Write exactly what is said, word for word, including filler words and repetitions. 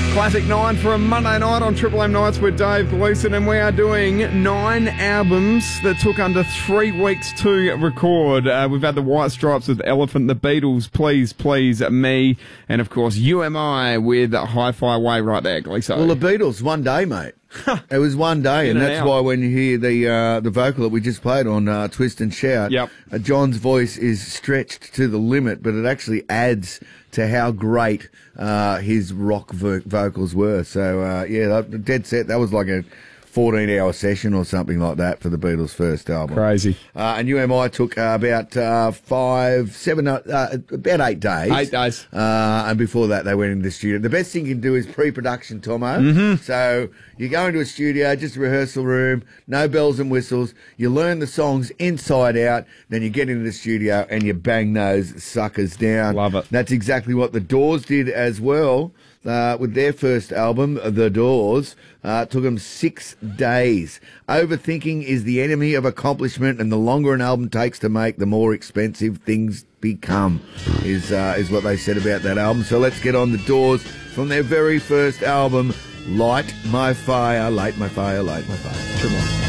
Classic nine for a Monday night on Triple M Nights with Dave Gleeson, and we are doing nine albums that took under three weeks to record. Uh, we've had the White Stripes with Elephant, the Beatles, Please Please Me, and of course U M I with Hi-Fi Way right there, Gleeson. Well, the Beatles, one day, mate. It was one day, In and and that's out. why when you hear the uh, the vocal that we just played on uh, Twist and Shout, Yep. uh, John's voice is stretched to the limit, but it actually adds to how great uh, his rock vo- vocals were. So, uh, yeah, that, dead set. That was like a fourteen-hour session or something like that for the Beatles' first album. Crazy. Uh, and U M I took uh, about uh, five, seven, uh, uh, about eight days. Eight days. Uh, and before that, they went into the studio. The best thing you can do is pre-production, Tomo. Mm-hmm. So you go into a studio, just a rehearsal room, no bells and whistles. You learn the songs inside out. Then you get into the studio and you bang those suckers down. Love it. That's exactly what the Doors did as well. Uh, with their first album, The Doors, uh, it took them six days. Overthinking is the enemy of accomplishment, and the longer an album takes to make, the more expensive things become, is uh, is what they said about that album. So let's get on The Doors from their very first album, Light My Fire, Light My Fire, Light My Fire. Come on.